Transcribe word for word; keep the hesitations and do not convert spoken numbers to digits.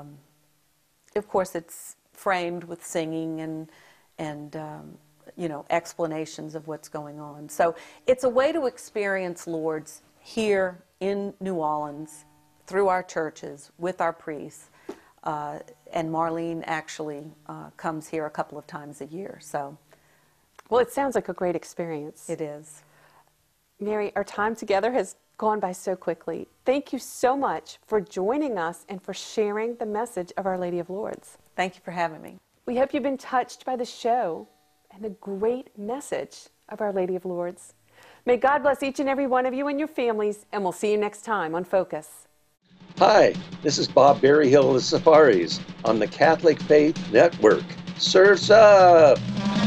um, of course, it's framed with singing and, and um, you know, explanations of what's going on. So it's a way to experience Lourdes here in New Orleans through our churches with our priests. Uh, and Marlene actually uh, comes here a couple of times a year. So, well, it sounds like a great experience. It is. Mary, our time together has gone by so quickly. Thank you so much for joining us and for sharing the message of Our Lady of Lourdes. Thank you for having me. We hope you've been touched by the show and the great message of Our Lady of Lourdes. May God bless each and every one of you and your families, and we'll see you next time on Focus. Hi, this is Bob Berryhill of the Safaris on the Catholic Faith Network. Surf's up!